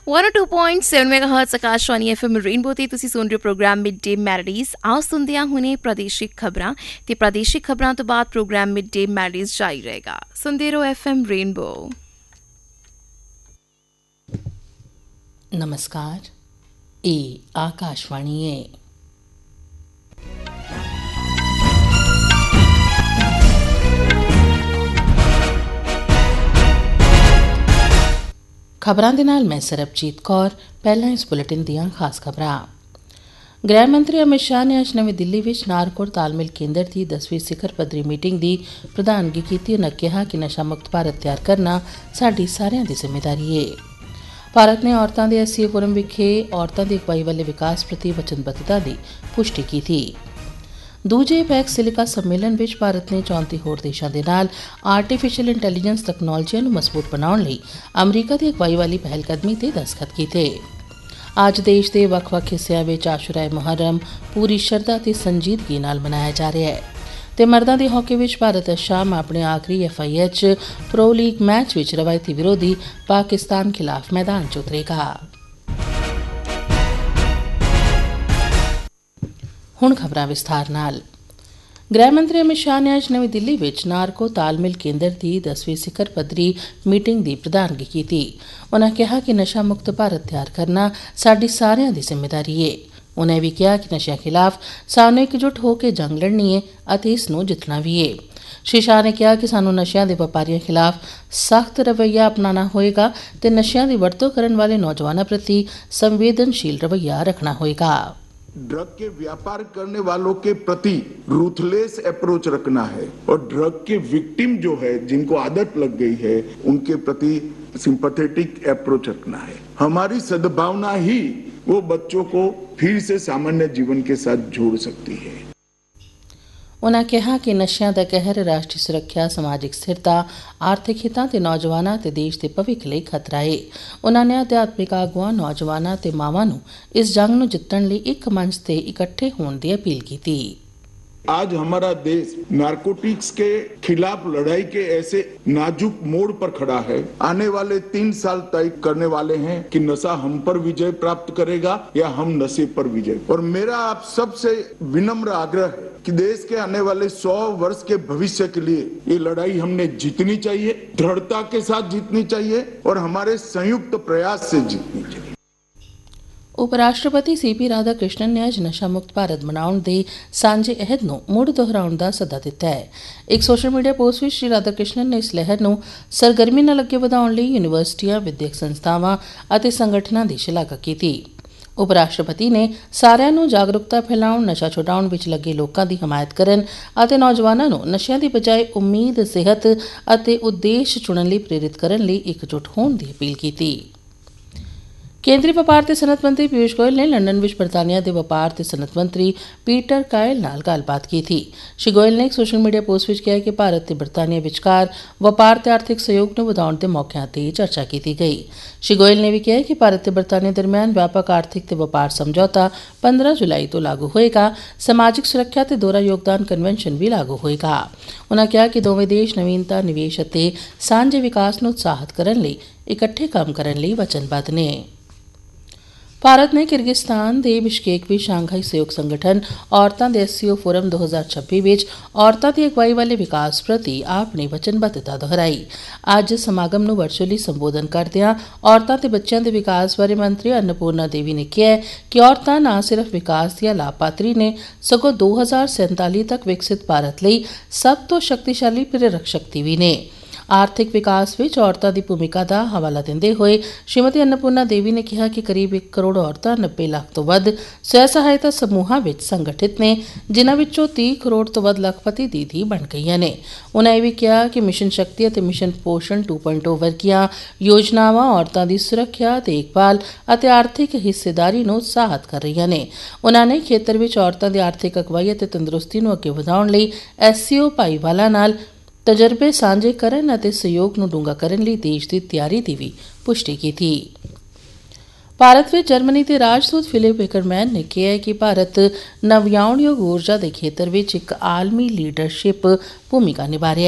102.7 megahertz Akashvani FM rainbow ਤੇ ਤੁਸੀਂ ਸੁਣ ਰਹੇ ਹੋ ਪ੍ਰੋਗਰਾਮ ਮਿਡ ਡੇ ਮੈਲੋਡੀਜ਼। ਆਓ ਸੁਣਦੇ ਹਾਂ ਹੁਣੇ ਪ੍ਰਾਦੇਸ਼ਿਕ ਖਬਰਾਂ ਤੇ ਪ੍ਰਾਦੇਸ਼ਿਕ ਖਬਰਾਂ ਤੋਂ ਬਾਅਦ ਪ੍ਰੋਗਰਾਮ ਮਿਡ ਡੇ ਮੈਲੋਡੀਜ਼ ਜਾਰੀ ਰਹੇਗਾ। ਸੁਣਦੇ ਰਹੋ FM रेनबो। नमस्कार, ਇਹ ਆਕਾਸ਼ਵਾਣੀ ਹੈ। ਖਬਰਾਂ ਦੇ ਨਾਲ ਮੈਂ ਸਰਬਜੀਤ ਕੌਰ। ਪਹਿਲਾਂ ਇਸ ਬੁਲੇਟਿਨ ਦੀਆਂ ਖਾਸ ਖਬਰਾਂ। ਗ੍ਰਹਿ ਮੰਤਰੀ ਅਮਿਤ ਸ਼ਾਹ ਨੇ ਅੱਜ ਨਵੀਂ ਦਿੱਲੀ ਵਿੱਚ ਨਾਰਕੋਟ ਤਾਲਮੇਲ ਕੇਂਦਰ ਦੀ 10ਵੀਂ ਸਿਖਰ ਪੱਧਰੀ ਮੀਟਿੰਗ ਦੀ ਪ੍ਰਧਾਨਗੀ ਕੀਤੀ। ਉਨ੍ਹਾਂ ਕਿਹਾ ਕਿ ਨਸ਼ਾ ਮੁਕਤ ਭਾਰਤ ਤਿਆਰ ਕਰਨਾ ਸਾਡੀ ਸਾਰਿਆਂ ਦੀ ਜ਼ਿੰਮੇਵਾਰੀ ਹੈ। ਭਾਰਤ ਨੇ ਔਰਤਾਂ ਦੇ SCO ਫੋਰਮ ਵਿਖੇ ਔਰਤਾਂ ਦੀ ਅਗਵਾਈ ਵਾਲੇ ਵਿਕਾਸ ਪ੍ਰਤੀ ਵਚਨਬੱਧਤਾ ਦੀ ਪੁਸ਼ਟੀ ਕੀਤੀ। ਦੂਜੇ ਪੈਕ ਸਿਲਿਕਾ ਸੰਮੇਲਨ ਵਿੱਚ ਭਾਰਤ ਨੇ 34 ਹੋਰ ਦੇਸ਼ਾਂ ਦੇ ਨਾਲ ਆਰਟੀਫਿਸ਼ੀਅਲ ਇੰਟੈਲੀਜੈਂਸ ਤਕਨਾਲੋਜੀਆਂ ਨੂੰ ਮਜ਼ਬੂਤ ਬਣਾਉਣ ਲਈ ਅਮਰੀਕਾ ਦੀ ਅਗਵਾਈ ਵਾਲੀ ਪਹਿਲਕਦਮੀ ਤੇ ਦਸਤਖਤ ਕੀਤੇ। ਅੱਜ ਦੇਸ਼ ਦੇ ਵੱਖ-ਵੱਖ ਹਿੱਸਿਆਂ ਵਿੱਚ ਆਸ਼ੂਰਾ ਮੁਹੱਰਮ ਪੂਰੀ ਸ਼ਰਧਾ ਤੇ ਸੰਜੀਦਗੀ ਨਾਲ ਮਨਾਇਆ ਜਾ ਰਿਹਾ ਹੈ ਤੇ ਮਰਦਾਂ ਦੀ ਹਾਕੀ ਵਿੱਚ ਭਾਰਤ ਅੱਜ ਸ਼ਾਮ ਆਪਣੇ ਆਖਰੀ FIH ਪ੍ਰੋ ਲੀਗ ਮੈਚ ਵਿੱਚ ਰਵਾਇਤੀ ਵਿਰੋਧੀ ਪਾਕਿਸਤਾਨ ਖਿਲਾਫ ਮੈਦਾਨ 'ਚ ਉਤਰੇਗਾ। ਹੁਣ ਖਬਰਾਂ ਵਿਸਥਾਰ ਨਾਲ। ਗ੍ਰਹਿ ਮੰਤਰੀ ਅਮਿਤ ਸ਼ਾਹ ਨੇ ਅੱਜ ਨਵੀਂ ਦਿੱਲੀ ਵਿੱਚ ਨਾਰਕੋ ਤਾਲਮੇਲ ਕੇਂਦਰ ਦੀ 10ਵੀਂ ਸਿਖਰ ਪੱਧਰੀ ਮੀਟਿੰਗ ਦੀ ਪ੍ਰਧਾਨਗੀ ਕੀਤੀ। ਉਨ੍ਹਾਂ ਕਿਹਾ ਕਿ ਨਸ਼ਾ ਮੁਕਤ ਭਾਰਤ ਤਿਆਰ ਕਰਨਾ ਸਾਡੀ ਸਾਰਿਆਂ ਦੀ ਜ਼ਿੰਮੇਵਾਰੀ ਹੈ। ਉਨ੍ਹਾਂ ਵੀ ਕਿਹਾ ਕਿ ਨਸ਼ਿਆਂ ਖਿਲਾਫ ਸਾਨੂੰ ਇਕਜੁੱਟ ਹੋ ਕੇ ਜੰਗ ਲੜਨੀ ਹੈ ਅਤੇ ਇਸ ਨੂੰ ਜਿੱਤਣਾ ਵੀ ਹੈ। ਸ਼੍ਰੀ ਸ਼ਾਹ ਨੇ ਕਿਹਾ ਕਿ ਸਾਨੂੰ ਨਸ਼ਿਆਂ ਦੇ ਵਪਾਰੀਆਂ ਖਿਲਾਫ ਸਖਤ ਰਵੱਈਆ ਅਪਣਾਉਣਾ ਹੋਏਗਾ ਤੇ ਨਸ਼ਿਆਂ ਦੀ ਵਰਤੋਂ ਕਰਨ ਵਾਲੇ ਨੌਜਵਾਨਾਂ ਪ੍ਰਤੀ ਸੰਵੇਦਨਸ਼ੀਲ ਰਵੱਈਆ ਰੱਖਣਾ ਹੋਏਗਾ। ड्रग के व्यापार करने वालों के प्रति रूथलेस अप्रोच रखना है और ड्रग के विक्टिम जो है जिनको आदत लग गई है उनके प्रति सिंपैथेटिक अप्रोच रखना है। हमारी सद्भावना ही वो बच्चों को फिर से सामान्य जीवन के साथ जोड़ सकती है। ਉਨ੍ਹਾਂ ਕਿਹਾ ਕਿ ਨਸ਼ਿਆਂ ਦਾ ਕਹਿਰ ਰਾਸ਼ਟਰੀ ਸੁਰੱਖਿਆ, ਸਮਾਜਿਕ ਸਥਿਰਤਾ, ਆਰਥਿਕ ਹਿੱਤਾਂ ਤੇ ਨੌਜਵਾਨਾਂ ਤੇ ਦੇਸ਼ ਦੇ ਭਵਿੱਖ ਲਈ ਖਤਰਾ ਹੈ। ਉਨ੍ਹਾਂ ਨੇ ਅਧਿਆਤਮਿਕ ਆਗੂਆਂ, ਨੌਜਵਾਨਾਂ ਤੇ ਮਾਵਾਂ ਨੂੰ ਇਸ ਜੰਗ ਨੂੰ ਜਿੱਤਣ ਲਈ ਇੱਕ ਮੰਚ ਤੇ ਇਕੱਠੇ ਹੋਣ ਦੀ ਅਪੀਲ ਕੀਤੀ। आज हमारा देश नारकोटिक्स के खिलाफ लड़ाई के ऐसे नाजुक मोड़ पर खड़ा है। आने वाले 3 साल तय करने वाले हैं कि नशा हम पर विजय प्राप्त करेगा या हम नशे पर विजय। और मेरा आप सबसे विनम्र आग्रह है कि देश के आने वाले 100 वर्ष के भविष्य के लिए ये लड़ाई हमने जीतनी चाहिए, दृढ़ता के साथ जीतनी चाहिए और हमारे संयुक्त प्रयास से जीतनी चाहिए। ਉਪ ਰਾਸ਼ਟਰਪਤੀ CP ਰਾਧਾ ਕ੍ਰਿਸ਼ਨਨ ਨੇ ਅੱਜ ਨਸ਼ਾ ਮੁਕਤ ਭਾਰਤ ਬਣਾਉਣ ਦੇ ਸਾਂਝੇ ਅਹਿਦ ਨੂੰ ਮੁੜ ਦੁਹਰਾਉਣ ਦਾ ਸੱਦਾ ਦਿੱਤਾ ਹੈ। ਇੱਕ ਸੋਸ਼ਲ ਮੀਡੀਆ ਪੋਸਟ ਵਿੱਚ ਸ਼੍ਰੀ ਰਾਧਾ ਕ੍ਰਿਸ਼ਨਨ ਨੇ ਇਸ ਲਹਿਰ ਨੂੰ ਸਰਗਰਮੀ ਨਾਲ ਅੱਗੇ ਵਧਾਉਣ ਲਈ ਯੂਨੀਵਰਸਿਟੀਆਂ, ਵਿਦਿਅਕ ਸੰਸਥਾਵਾਂ ਅਤੇ ਸੰਗਠਨਾਂ ਦੀ ਸ਼ਲਾਘਾ ਕੀਤੀ। ਉਪ ਰਾਸ਼ਟਰਪਤੀ ਨੇ ਸਾਰਿਆਂ ਨੂੰ ਜਾਗਰੂਕਤਾ ਫੈਲਾਉਣ, ਨਸ਼ਾ ਛੁਡਾਉਣ ਵਿੱਚ ਲੱਗੇ ਲੋਕਾਂ ਦੀ ਹਮਾਇਤ ਕਰਨ ਅਤੇ ਨੌਜਵਾਨਾਂ ਨੂੰ ਨਸ਼ਿਆਂ ਦੀ ਬਜਾਏ ਉਮੀਦ, ਸਿਹਤ ਅਤੇ ਉਦੇਸ਼ ਚੁਣਨ ਲਈ ਪ੍ਰੇਰਿਤ ਕਰਨ ਲਈ ਇਕਜੁੱਟ ਹੋਣ ਦੀ ਅਪੀਲ ਕੀਤੀ। ਕੇਂਦਰੀ ਵਪਾਰ ਤੇ ਸਨਅਤ ਮੰਤਰੀ ਪੀਯੂਸ਼ ਗੋਇਲ ਨੇ ਲੰਡਨ ਵਿੱਚ ਬਰਤਾਨੀਆ ਦੇ ਵਪਾਰ ਤੇ ਸਨਅਤ ਮੰਤਰੀ ਪੀਟਰ ਕਾਇਲ ਨਾਲ ਗੱਲਬਾਤ ਕੀਤੀ। ਸ਼੍ਰੀ ਗੋਇਲ ਨੇ ਇੱਕ ਸੋਸ਼ਲ ਮੀਡੀਆ ਪੋਸਟ ਵਿੱਚ ਕਿਹਾ ਕਿ ਭਾਰਤ ਤੇ ਬਰਤਾਨੀਆ ਵਿਚਕਾਰ ਵਪਾਰ ਤੇ ਆਰਥਿਕ ਸਹਿਯੋਗ ਨੂੰ ਵਧਾਉਣ ਦੇ ਮੌਕਿਆਂ ਤੇ ਚਰਚਾ ਕੀਤੀ ਗਈ। ਸ਼੍ਰੀ ਗੋਇਲ ਨੇ ਵੀ ਕਿਹਾ ਕਿ ਭਾਰਤ ਤੇ ਬਰਤਾਨੀਆ ਦਰਮਿਆਨ ਵਿਆਪਕ ਆਰਥਿਕ ਤੇ ਵਪਾਰ ਸਮਝੌਤਾ 15 ਜੁਲਾਈ ਤੋਂ ਲਾਗੂ ਹੋਏਗਾ। ਸਮਾਜਿਕ ਸੁਰੱਖਿਆ ਤੇ ਦੋਹਰਾ ਯੋਗਦਾਨ ਕਨਵੈਨਸ਼ਨ ਵੀ ਲਾਗੂ ਹੋਏਗਾ। ਉਨ੍ਹਾਂ ਕਿਹਾ ਕਿ ਦੋਵੇਂ ਦੇਸ਼ ਨਵੀਨਤਾ, ਨਿਵੇਸ਼ ਅਤੇ ਸਾਂਝੇ ਵਿਕਾਸ ਨੂੰ ਉਤਸ਼ਾਹਿਤ ਕਰਨ ਲਈ ਇਕੱਠੇ ਕੰਮ ਕਰਨ ਲਈ ਵਚਨਬੱਧ ਨੇ। ਭਾਰਤ ਨੇ ਕਿਰਗਿਸਤਾਨ ਦੇ ਬਿਸ਼ਕੇਕ ਵਿੱਚ ਸ਼ਾਂਘਾਈ ਸਹਿਯੋਗ ਸੰਗਠਨ ਔਰਤਾਂ ਦੇ SCO ਫੋਰਮ 2026 ਵਿੱਚ ਔਰਤਾਂ ਦੀ ਅਗਵਾਈ ਵਾਲੇ ਵਿਕਾਸ ਪ੍ਰਤੀ ਆਪਣੀ ਵਚਨਬੱਧਤਾ ਦੁਹਰਾਈ। ਅੱਜ ਸਮਾਗਮ ਨੂੰ ਵਰਚੁਅਲੀ ਸੰਬੋਧਨ ਕਰਦਿਆਂ ਔਰਤਾਂ ਤੇ ਬੱਚਿਆਂ ਦੇ ਵਿਕਾਸ ਬਾਰੇ ਮੰਤਰੀ ਅੰਨਪੂਰਨਾ ਦੇਵੀ ਨੇ ਕਿਹਾ ਕਿ ਔਰਤਾਂ ਨਾ ਸਿਰਫ ਵਿਕਾਸ ਦੀਆਂ ਲਾਭਪਾਤਰੀ ਨੇ, ਸਗੋਂ 2047 ਤੱਕ ਵਿਕਸਿਤ ਭਾਰਤ ਲਈ ਸਭ ਤੋਂ ਸ਼ਕਤੀਸ਼ਾਲੀ ਪ੍ਰੇਰਕ ਸ਼ਕਤੀ ਵੀ ਨੇ। ਆਰਥਿਕ ਵਿਕਾਸ ਵਿੱਚ ਔਰਤਾਂ ਦੀ ਭੂਮਿਕਾ ਦਾ ਹਵਾਲਾ ਦਿੰਦੇ ਹੋਏ ਸ਼੍ਰੀਮਤੀ ਅੰਨਪੂਰਨਾ ਦੇਵੀ ਨੇ ਕਿਹਾ ਕਿ ਕਰੀਬ 1 ਕਰੋੜ ਔਰਤਾਂ 90 ਲੱਖ ਤੋਂ ਵੱਧ ਸਵੈ ਸਹਾਇਤਾ ਸਮੂਹਾਂ ਵਿੱਚ ਸੰਗਠਿਤ ਨੇ, ਜਿਨ੍ਹਾਂ ਵਿੱਚੋਂ 30 ਕਰੋੜ ਤੋਂ ਵੱਧ ਲੱਖਪਤੀ ਦੀਦੀ ਬਣ ਗਈਆਂ ਨੇ। ਉਨ੍ਹਾਂ ਇਹ ਵੀ ਕਿਹਾ ਕਿ ਮਿਸ਼ਨ ਸ਼ਕਤੀ ਅਤੇ ਮਿਸ਼ਨ ਪੋਸ਼ਣ 2.0 ਵਰਗੀਆਂ ਯੋਜਨਾਵਾਂ ਔਰਤਾਂ ਦੀ ਸੁਰੱਖਿਆ, ਦੇਖਭਾਲ ਅਤੇ ਆਰਥਿਕ ਹਿੱਸੇਦਾਰੀ ਨੂੰ ਉਤਸ਼ਾਹਿਤ ਕਰ ਰਹੀਆਂ ਨੇ। ਉਨ੍ਹਾਂ ਨੇ ਖੇਤਰ ਵਿੱਚ ਔਰਤਾਂ ਦੀ ਆਰਥਿਕ ਅਗਵਾਈ ਅਤੇ ਤੰਦਰੁਸਤੀ ਨੂੰ ਅੱਗੇ ਵਧਾਉਣ ਲਈ SCO ਭਾਈਵਾਲਾਂ ਨਾਲ ਤਜਰਬੇ ਸਾਂਝੇ ਕਰਨ ਅਤੇ ਸਹਿਯੋਗ ਨੂੰ ਡੂੰਘਾ ਕਰਨ ਲਈ ਦੇਸ਼ ਦੀ ਤਿਆਰੀ ਦੀ ਵੀ ਪੁਸ਼ਟੀ ਕੀਤੀ। ਭਾਰਤ ਵਿੱਚ ਜਰਮਨੀ ਦੇ ਰਾਜਦੂਤ ਫਿਲਿਪ ਏਕਰਮੈਨ ਨੇ ਕਿਹਾ ਕਿ ਭਾਰਤ ਨਵਿਆਉਣਯੋਗ ਊਰਜਾ ਦੇ ਖੇਤਰ ਵਿੱਚ ਇੱਕ ਆਲਮੀ ਲੀਡਰਸ਼ਿਪ ਭੂਮਿਕਾ ਨਿਭਾ ਰਿਹਾ ਹੈ।